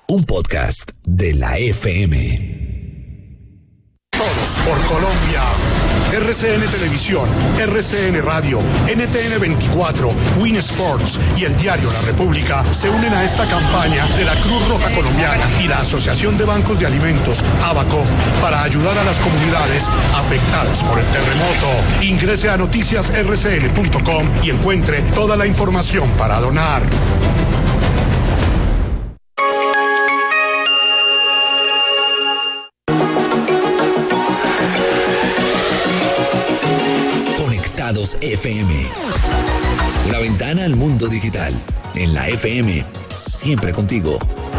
un podcast de la FM. Todos por Colombia. RCN Televisión, RCN Radio, NTN 24, Win Sports y el diario La República se unen a esta campaña de la Cruz Roja Colombiana y la Asociación de Bancos de Alimentos, ABACO, para ayudar a las comunidades afectadas por el terremoto. Ingrese a noticiasrcn.com y encuentre toda la información para donar. FM. Una ventana al mundo digital. En la FM, siempre contigo.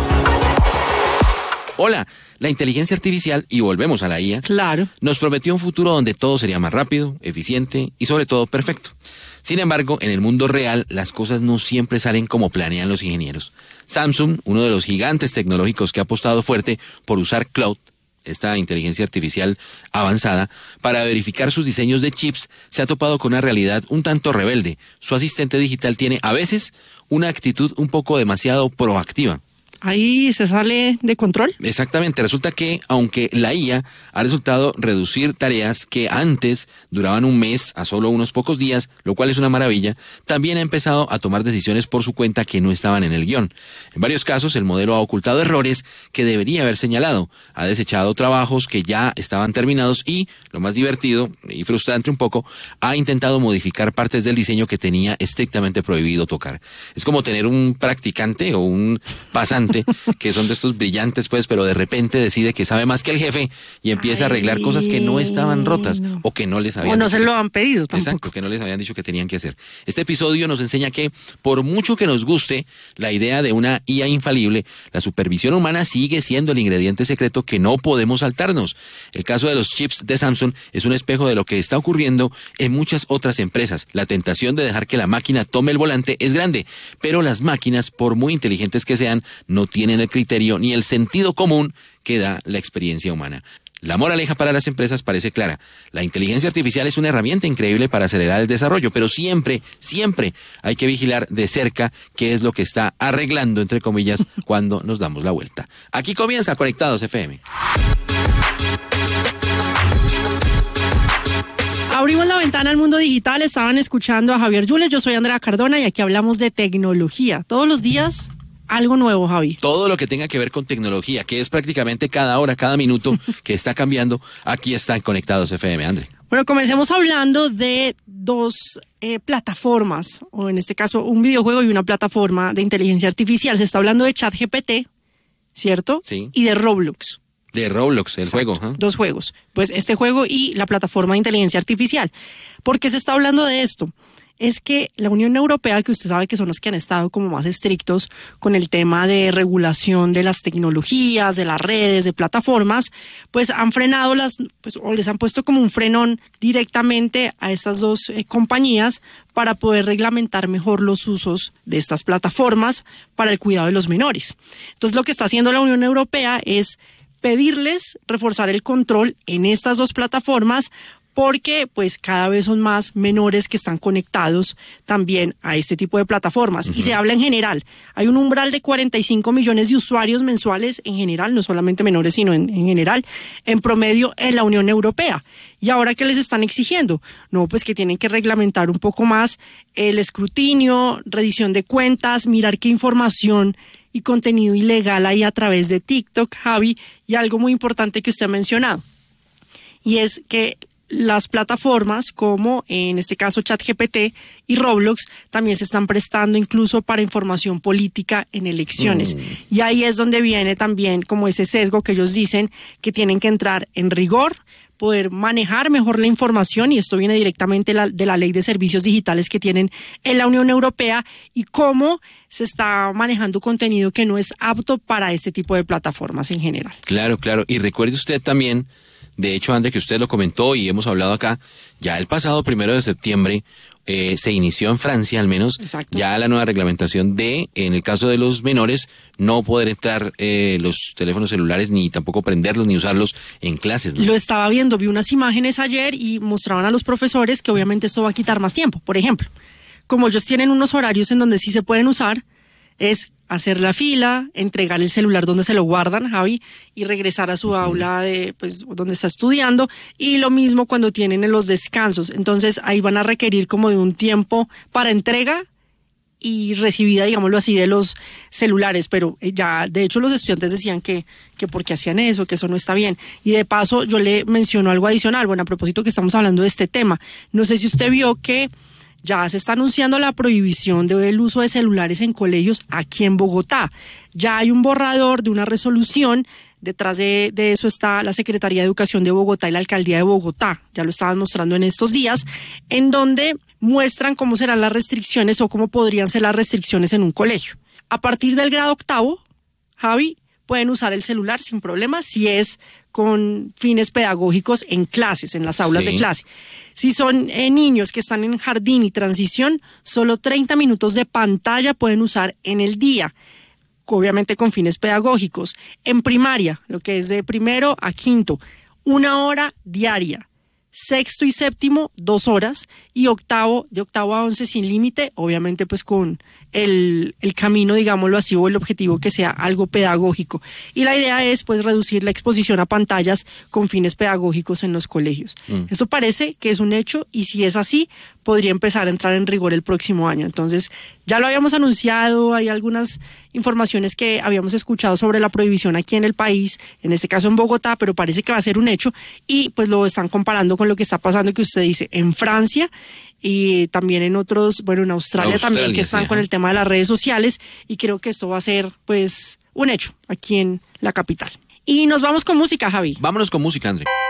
Hola, la inteligencia artificial, y volvemos a la IA, claro, nos prometió un futuro donde todo sería más rápido, eficiente y sobre todo perfecto. Sin embargo, en el mundo real, las cosas no siempre salen como planean los ingenieros. Samsung, uno de los gigantes tecnológicos que ha apostado fuerte por usar cloud, esta inteligencia artificial avanzada, para verificar sus diseños de chips, se ha topado con una realidad un tanto rebelde. Su asistente digital tiene, a veces, una actitud un poco demasiado proactiva. Ahí se sale de control. Exactamente, resulta que aunque la IA ha resultado reducir tareas que antes duraban un mes a solo unos pocos días, lo cual es una maravilla, también ha empezado a tomar decisiones por su cuenta que no estaban en el guión. En varios casos el modelo ha ocultado errores que debería haber señalado, ha desechado trabajos que ya estaban terminados y, lo más divertido y frustrante un poco, ha intentado modificar partes del diseño que tenía estrictamente prohibido tocar. Es como tener un practicante o un pasante que son de estos brillantes, pues, pero de repente decide que sabe más que el jefe y empieza a arreglar cosas que no estaban rotas o que no les habían dicho. O no se lo han pedido tampoco. Exacto, que no les habían dicho que tenían que hacer. Este episodio nos enseña que, por mucho que nos guste la idea de una IA infalible, la supervisión humana sigue siendo el ingrediente secreto que no podemos saltarnos. El caso de los chips de Samsung es un espejo de lo que está ocurriendo en muchas otras empresas. La tentación de dejar que la máquina tome el volante es grande, pero las máquinas, por muy inteligentes que sean, no tienen el criterio ni el sentido común que da la experiencia humana. La moraleja para las empresas parece clara. La inteligencia artificial es una herramienta increíble para acelerar el desarrollo, pero siempre hay que vigilar de cerca qué es lo que está arreglando, entre comillas, cuando nos damos la vuelta. Aquí comienza Conectados FM. Abrimos la ventana al mundo digital, estaban escuchando a Javier Yules, yo soy Andrea Cardona y aquí hablamos de tecnología. Todos los días algo nuevo, Javi. Todo lo que tenga que ver con tecnología, que es prácticamente cada hora, cada minuto que está cambiando, aquí está en Conectados FM, André. Bueno, comencemos hablando de dos plataformas, o en este caso un videojuego y una plataforma de inteligencia artificial. Se está hablando de ChatGPT, ¿cierto? Sí. Y de Roblox. De Roblox, el Exacto, juego. Dos juegos. Pues este juego y la plataforma de inteligencia artificial. ¿Por qué se está hablando de esto? Es que la Unión Europea, que usted sabe que son los que han estado como más estrictos con el tema de regulación de las tecnologías, de las redes, de plataformas, pues han frenado o les han puesto como un frenón directamente a estas dos compañías para poder reglamentar mejor los usos de estas plataformas para el cuidado de los menores. Entonces, lo que está haciendo la Unión Europea es pedirles reforzar el control en estas dos plataformas, porque pues cada vez son más menores que están conectados también a este tipo de plataformas. Uh-huh. Y se habla en general. Hay un umbral de 45 millones de usuarios mensuales en general, no solamente menores, sino en general, en promedio en la Unión Europea. ¿Y ahora qué les están exigiendo? No, pues que tienen que reglamentar un poco más el escrutinio, rendición de cuentas, mirar qué información y contenido ilegal hay a través de TikTok, Javi, y algo muy importante que usted ha mencionado. Y es que las plataformas como en este caso ChatGPT y Roblox también se están prestando incluso para información política en elecciones. Y ahí es donde viene también como ese sesgo que ellos dicen que tienen que entrar en rigor, poder manejar mejor la información, y esto viene directamente de la ley de servicios digitales que tienen en la Unión Europea, y cómo se está manejando contenido que no es apto para este tipo de plataformas en general. Claro. Y recuerde usted también, de hecho, André, que usted lo comentó y hemos hablado acá, ya el pasado 1 de septiembre se inició en Francia, al menos, exacto, ya la nueva reglamentación de, en el caso de los menores, no poder entrar los teléfonos celulares, ni tampoco prenderlos, ni usarlos en clases, ¿no? Lo estaba viendo, vi unas imágenes ayer y mostraban a los profesores que obviamente esto va a quitar más tiempo. Por ejemplo, como ellos tienen unos horarios en donde sí se pueden usar, es hacer la fila, entregar el celular donde se lo guardan, Javi, y regresar a su aula de, pues, donde está estudiando, y lo mismo cuando tienen en los descansos. Entonces ahí van a requerir como de un tiempo para entrega y recibida, digámoslo así, de los celulares, pero ya, de hecho, los estudiantes decían que por qué hacían eso, que eso no está bien. Y de paso, yo le menciono algo adicional, bueno, a propósito que estamos hablando de este tema, no sé si usted vio que ya se está anunciando la prohibición del uso de celulares en colegios aquí en Bogotá. Ya hay un borrador de una resolución. Detrás de eso está la Secretaría de Educación de Bogotá y la Alcaldía de Bogotá. Ya lo estaban mostrando en estos días, en donde muestran cómo serán las restricciones o cómo podrían ser las restricciones en un colegio. A partir del grado 8, Javi, pueden usar el celular sin problema si es con fines pedagógicos en clases, en las aulas de clase. Si son niños que están en jardín y transición, solo 30 minutos de pantalla pueden usar en el día, obviamente con fines pedagógicos. En primaria, lo que es de 1 a 5, 1 hora diaria. 6º y 7º, 2 horas, y 8º, de 8º a 11 sin límite, obviamente pues con el camino, digámoslo así, o el objetivo que sea algo pedagógico. Y la idea es pues reducir la exposición a pantallas con fines pedagógicos en los colegios. Esto parece que es un hecho, y si es así, podría empezar a entrar en rigor el próximo año. Entonces, ya lo habíamos anunciado, hay algunas informaciones que habíamos escuchado sobre la prohibición aquí en el país, en este caso en Bogotá, pero parece que va a ser un hecho, y pues lo están comparando con lo que está pasando, que usted dice, en Francia, y también en otros, bueno, en Australia también, que están con el tema de las redes sociales, y creo que esto va a ser pues un hecho aquí en la capital. Y nos vamos con música, Javi. Vámonos con música, André.